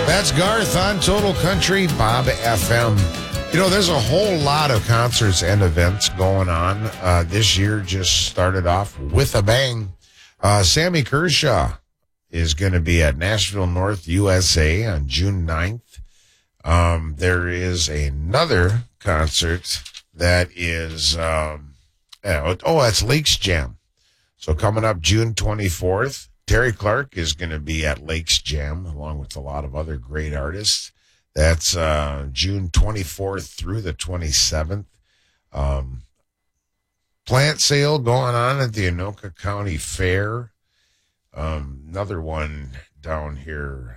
That's Garth on Total Country, Bob FM. You know, there's a whole lot of concerts and events going on. This year just started off with a bang. Sammy Kershaw is going to be at Nashville North, USA on June 9th. There is another concert that is, that's Lakes Jam. So coming up June 24th, Terry Clark is going to be at Lakes Jam along with a lot of other great artists. That's June 24th through the 27th. Plant sale going on at the Anoka County Fair. Another one down here.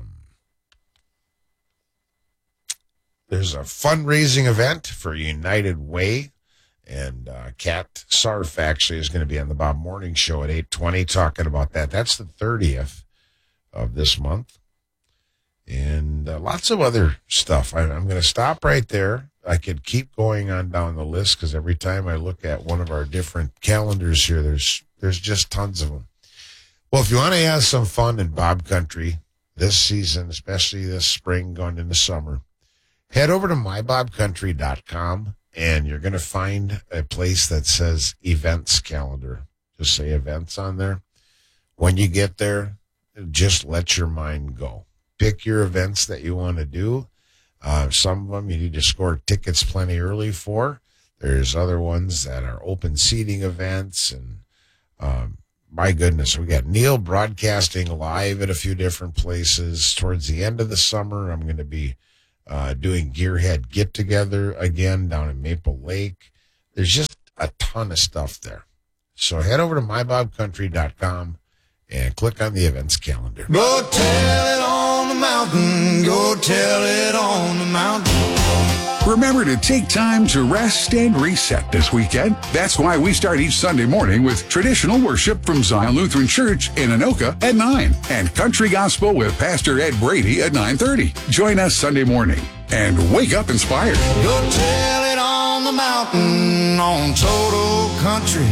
There's a fundraising event for United Way. And Kat Sarf actually is going to be on the Bob Morning Show at 8:20 talking about that. That's the 30th of this month. And lots of other stuff. I'm going to stop right there. I could keep going on down the list because every time I look at one of our different calendars here, there's just tons of them. Well, if you want to have some fun in Bob Country this season, especially this spring going into summer, head over to mybobcountry.com. And you're going to find a place that says events calendar. Just say events on there. When you get there, just let your mind go. Pick your events that you want to do. Some of them you need to score tickets plenty early for. There's other ones that are open seating events. And my goodness, we got Neil broadcasting live at a few different places. Towards the end of the summer, I'm going to be doing Gearhead Get Together again down in Maple Lake. There's just a ton of stuff there. So head over to mybobcountry.com and click on the events calendar. Go tell it on the mountain. Go tell it on the mountain. Remember to take time to rest and reset this weekend. That's why we start each Sunday morning with traditional worship from Zion Lutheran Church in Anoka at 9 and country gospel with Pastor Ed Brady at 9:30. Join us Sunday morning and wake up inspired. Go tell it on the mountain on Total Country.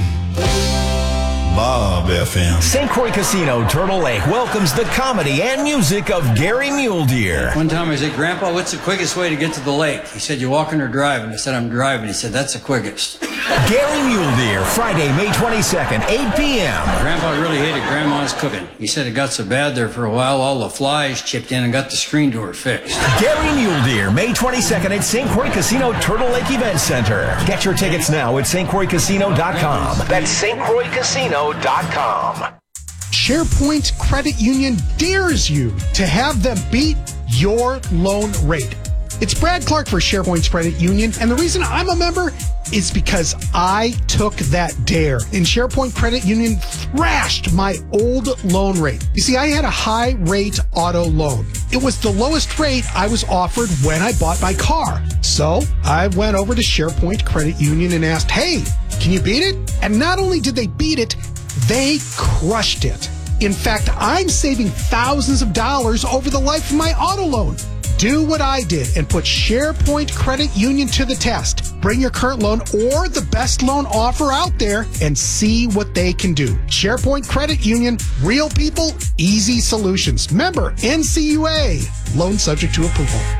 Bob FM. St. Croix Casino, Turtle Lake welcomes the comedy and music of Gary Mule Deer. One time I said, Grandpa, what's the quickest way to get to the lake? He said, you walking or driving? I said, I'm driving. He said, that's the quickest. Gary Mule Deer, Friday, May 22nd, 8 p.m. Grandpa really hated Grandma's cooking. He said it got so bad there for a while, all the flies chipped in and got the screen door fixed. Gary Mule Deer, May 22nd at St. Croix Casino, Turtle Lake Event Center. Get your tickets now at stcroixcasino.com. That's stcroixcasino.com. SharePoint Credit Union dares you to have them beat your loan rate. It's Brad Clark for SharePoint Credit Union, and the reason I'm a member is because I took that dare. And SharePoint Credit Union thrashed my old loan rate. You see, I had a high rate auto loan. It was the lowest rate I was offered when I bought my car. So I went over to SharePoint Credit Union and asked, hey, can you beat it? And not only did they beat it, they crushed it. In fact, I'm saving thousands of dollars over the life of my auto loan. Do what I did and put SharePoint Credit Union to the test. Bring your current loan or the best loan offer out there and see what they can do. SharePoint Credit Union, real people, easy solutions. Member NCUA. Loan subject to approval.